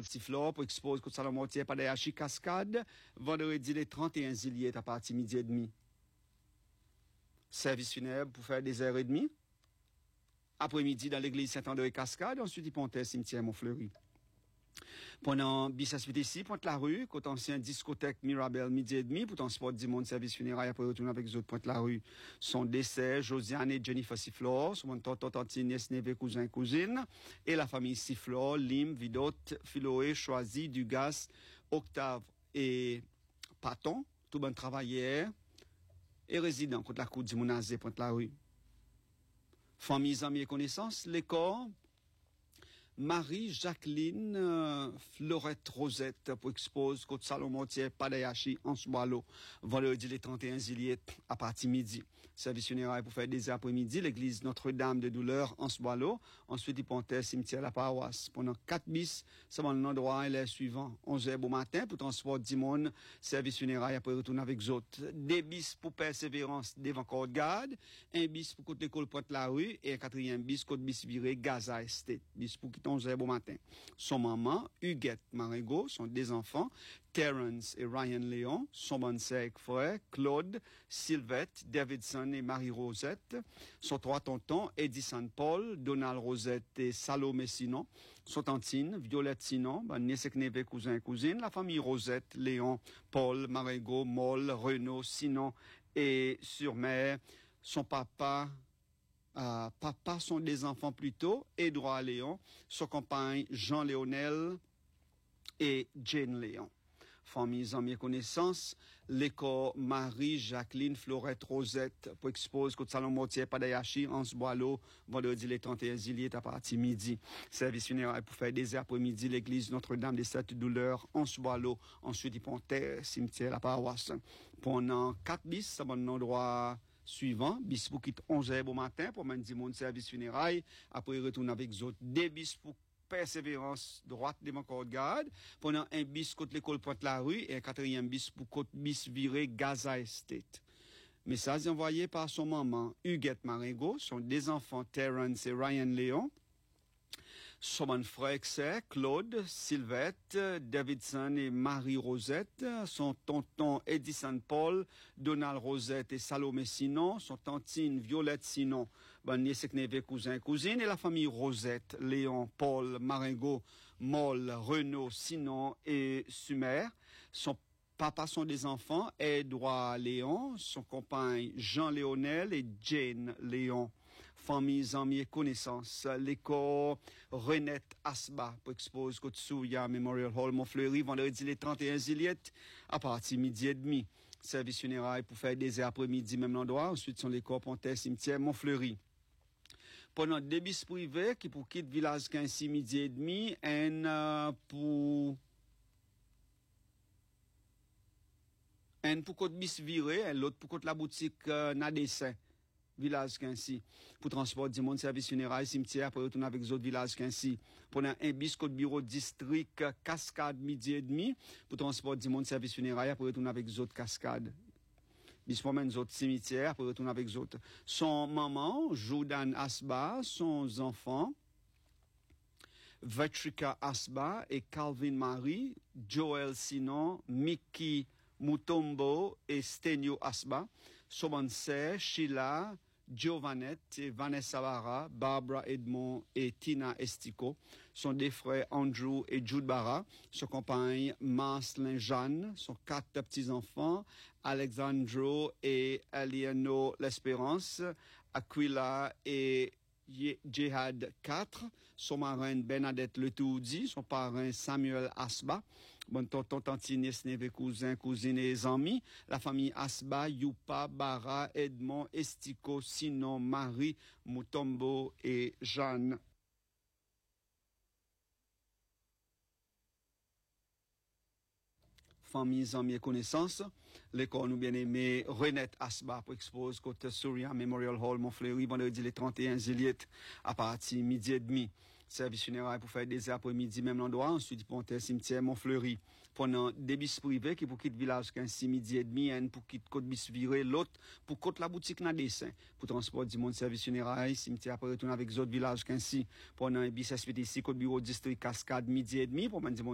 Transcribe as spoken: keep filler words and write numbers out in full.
Sifflor pour exposer côte salon mortier par des cascade. Vendredi le trente et un juillet à partir midi et demi. Service funèbre pour faire des heures et demie. Après-midi dans l'église Saint-André Cascade, ensuite il pontait cimetière Montfleury. Pendant bis ici, Pointe la rue, côté ancien discothèque Mirabel midi et demi, pour transport du monde service funéraire après retourner avec les autres Pointe la rue. Son décès, Josiane et Jennifer Sifflor, son tonton, tantine, nièce, neveu, cousin, cousine, et la famille Sifflor, Lim, Vidot, Philoé, Choisi, Dugas, Octave et Paton, tout bon travailleur et résident contre la cour du Mounazé, Pointe la rue. Famille, amis et connaissances, les corps, Marie-Jacqueline euh, Florette Rosette pour expose côte salon mortier Padayachi en Soalo vendredi le trente et un juillet à partir midi. Service funéraire pour faire des après-midi l'église Notre-Dame de Douleur en Soalo. Ensuite il pontait cimetière la paroisse. Pendant quatre bis, c'est dans l'endroit les suivant. onze heures au matin pour transport du monde. Service funéraire après retourner avec les autres. Des bis pour persévérance devant corps de garde. Un bis pour côte l'école Pointe la rue et un quatrième bis côte bis viré Gaza Estate. Bis pour onze heures au matin. Son maman, Huguette Marigot, sont des enfants, Terence et Ryan Léon, son bon frère, Claude, Sylvette, Davidson et Marie-Rosette, son trois tontons, Edison Paul, Donald Rosette et Salomé Sinon, son tantine, Violette Sinon, ben, nièce et neveu, cousin et cousine, la famille Rosette, Léon, Paul, Marigot, Moll, Renaud, Sinon et sur mère, son papa, Euh, papa sont des enfants plutôt, Édouard Léon, son compagne Jean-Léonel et Jane Léon. Famille, amis et connaissances, l'école Marie-Jacqueline Florette Rosette pour expose côte salon mortier Padayachi en Boileau, vendredi le trente et un juillet à partir midi. Service funéraire pour faire des après-midi, l'église Notre-Dame des Sept Douleurs en Boileau. Ensuite, il pontait cimetière la paroisse. Pendant quatre bis, ça va un endroit suivant, bis pour quitte onze heures au matin pour mener mon service funérailles, après retourner avec les autres, des bis pour persévérance droite devant corps de garde, pendant un bis côté l'école Pointe la rue et un quatrième bis pour côté bis viré Gaza Estate. Message envoyé par son maman Huguette Marigot, son des enfants Terence et Ryan Léon, son frère Claude, Sylvette, Davidson et Marie-Rosette, son tonton Edison Paul, Donald Rosette et Salomé Sinon, son tantine Violette Sinon, ben nièce et neveu, cousin, cousine, et la famille Rosette, Léon, Paul, Maringo, Moll, Renaud, Sinon et Sumer, son papa sont des enfants, Edouard Léon, son compagne Jean-Léonel et Jane Léon. Famille, amis et connaissances. L'école Renette Asba pour expose Kotsouya Memorial Hall Montfleury vendredi le trente et un juillet à partir midi et demi. Service funéraire pour faire des après-midi même endroit. Ensuite sont l'école Pontet cimetière Montfleury. Pendant deux bis privés qui pour quitter village quinze midi et demi, un euh, pour un pour côte bis viré, l'autre pour côte la boutique euh, Nadessin. Village Quincy. Pour transport du monde, service funérailles, cimetière, pour retourner avec les autres villages Quincy. Pendant un bis, côte bureau district Cascade, midi et demi. Pour transport du monde, service funérailles, pour retourner avec les autres Cascades. Bis pour les autres cimetières, pour retourner avec les autres. Son maman, Jordan Asba, son enfant, Vetrika Asba et Calvin Marie, Joel Sinon, Mickey Mutombo et Stenio Asba, Sobanse, Sheila, Giovanette, Vanessa Barra, Barbara Edmond et Tina Estico, son deux frères Andrew et Jude Barra, son compagne Marcelin Jeanne, son quatre petits-enfants, Alexandro et Alieno L'Espérance, Aquila et Jihad quatre, son marraine Bernadette Letoudi, son parrain Samuel Asba, bon tonton, tantine, nièce, neveu, cousin, cousine et amis, la famille Asba, Youpa, Bara, Edmond, Estico, Sinon, Marie, Mutombo et Jeanne. Familles, amis et connaissances, l'école nous bien-aimé Renette Asba pour expose côté Souria Memorial Hall Montfleury vendredi le trente et un juillet à partir midi et demi. Service funéraire pour faire des après-midi même endroit, ensuite ponter cimetière Montfleury. Pendant des bis privés qui pour quitter village quinze midi et demi, un pour quitter côte bis viré, l'autre pour côte la boutique na dessin. Pour transport du monde service funéraire, cimetière pour retourner avec les autres villages quinze pendant un bis S P T C côte bureau district Cascade midi et demi pour